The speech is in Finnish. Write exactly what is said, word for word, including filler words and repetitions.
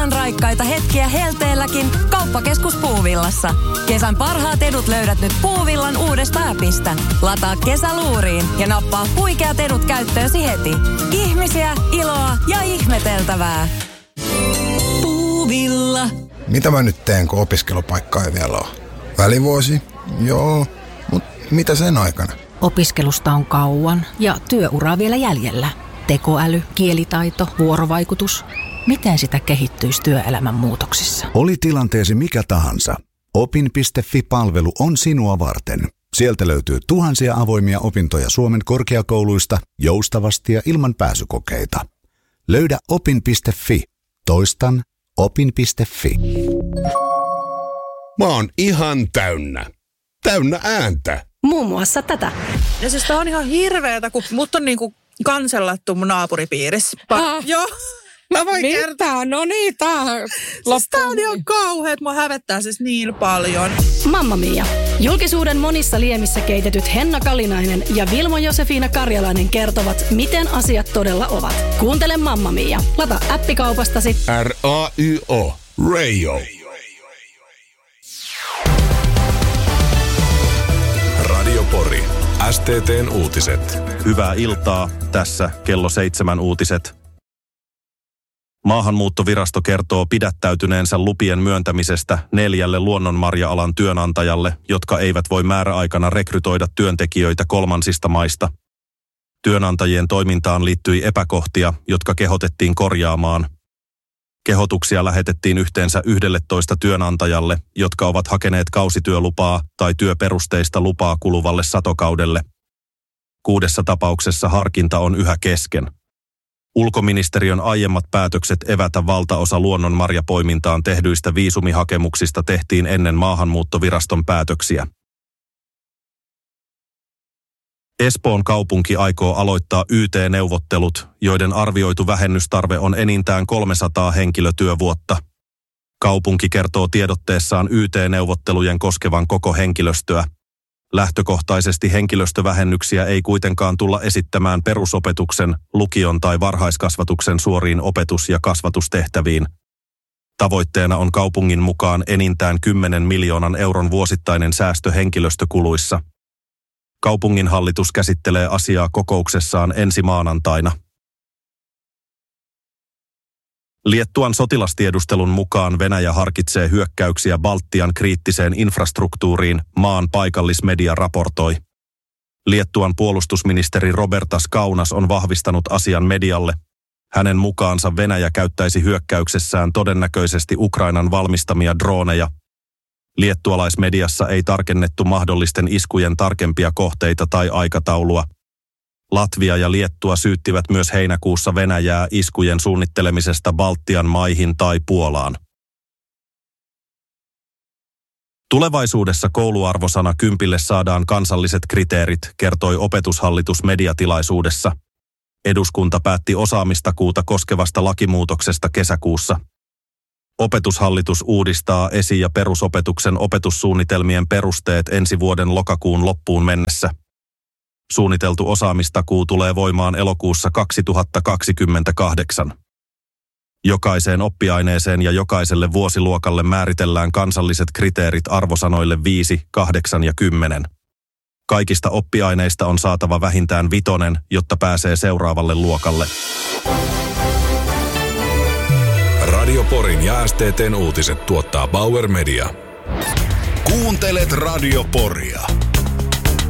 kesän raikkaita hetkiä helteelläkin Kauppakeskus Puuvillassa. Kesän parhaat edut löydät nyt Puuvillan uudesta appista. Lataa kesäluuriin ja nappaa huikeat edut käyttöösi heti. Ihmisiä, iloa ja ihmeteltävää. Puuvilla. Mitä mä nyt teen, kun opiskelupaikka ei vielä ole? Välivuosi? Joo. Mut mitä sen aikana? Opiskelusta on kauan ja työuraa vielä jäljellä. Tekoäly, kielitaito, vuorovaikutus. Miten sitä kehittyisi työelämän muutoksissa? Oli tilanteesi mikä tahansa. Opin piste fi-palvelu on sinua varten. Sieltä löytyy tuhansia avoimia opintoja Suomen korkeakouluista joustavasti ja ilman pääsykokeita. Löydä opin piste fi. Toistan opin piste fi. Mä oon ihan täynnä. Täynnä ääntä. Muun muassa tätä. Ja siis tää on ihan hirveetä, kun mut on niinku kansellattu mun naapuripiirissä. Pa- ah. Joo. Mä voin Mitä? kertoa. No niin, tää Siis tää on ihan kauheet. Mua hävettää siis niin paljon. Mamma Mia. Julkisuuden monissa liemissä keitetyt Henna Kalinainen ja Vilmo Josefina Karjalainen kertovat, miten asiat todella ovat. Kuuntele Mamma Mia. Lata appi kaupastasi. R A Y O. Radio. Radio Pori. S T T:n uutiset. Hyvää iltaa. Tässä kello seitsemän uutiset. Maahanmuuttovirasto kertoo pidättäytyneensä lupien myöntämisestä neljälle luonnonmarja-alan työnantajalle, jotka eivät voi määräaikana rekrytoida työntekijöitä kolmansista maista. Työnantajien toimintaan liittyi epäkohtia, jotka kehotettiin korjaamaan. Kehotuksia lähetettiin yhteensä yksitoista työnantajalle, jotka ovat hakeneet kausityölupaa tai työperusteista lupaa kuluvalle satokaudelle. Kuudessa tapauksessa harkinta on yhä kesken. Ulkoministeriön aiemmat päätökset evätä valtaosa luonnonmarjapoimintaan tehdyistä viisumihakemuksista tehtiin ennen maahanmuuttoviraston päätöksiä. Espoon kaupunki aikoo aloittaa Y T-neuvottelut, joiden arvioitu vähennystarve on enintään kolmesataa henkilötyövuotta. Kaupunki kertoo tiedotteessaan Y T-neuvottelujen koskevan koko henkilöstöä. Lähtökohtaisesti henkilöstövähennyksiä ei kuitenkaan tulla esittämään perusopetuksen, lukion tai varhaiskasvatuksen suoriin opetus- ja kasvatustehtäviin. Tavoitteena on kaupungin mukaan enintään kymmenen miljoonan euron vuosittainen säästö henkilöstökuluissa. Kaupungin hallitus käsittelee asiaa kokouksessaan ensi maanantaina. Liettuan sotilastiedustelun mukaan Venäjä harkitsee hyökkäyksiä Baltian kriittiseen infrastruktuuriin, maan paikallismedia raportoi. Liettuan puolustusministeri Robertas Kaunas on vahvistanut asian medialle. Hänen mukaansa Venäjä käyttäisi hyökkäyksessään todennäköisesti Ukrainan valmistamia drooneja. Liettualaismediassa ei tarkennettu mahdollisten iskujen tarkempia kohteita tai aikataulua. Latvia ja Liettua syyttivät myös heinäkuussa Venäjää iskujen suunnittelemisesta Baltian maihin tai Puolaan. Tulevaisuudessa kouluarvosana kympille saadaan kansalliset kriteerit, kertoi opetushallitus mediatilaisuudessa. Eduskunta päätti osaamistakuuta koskevasta lakimuutoksesta kesäkuussa. Opetushallitus uudistaa esi- ja perusopetuksen opetussuunnitelmien perusteet ensi vuoden lokakuun loppuun mennessä. Suunniteltu osaamistakuu tulee voimaan elokuussa kaksituhattakaksikymmentäkahdeksan. Jokaiseen oppiaineeseen ja jokaiselle vuosiluokalle määritellään kansalliset kriteerit arvosanoille viisi, kahdeksan ja kymmenen. Kaikista oppiaineista on saatava vähintään vitonen, jotta pääsee seuraavalle luokalle. Radio Porin ja S T T:n uutiset tuottaa Bauer Media. Kuuntelet Radio Poria.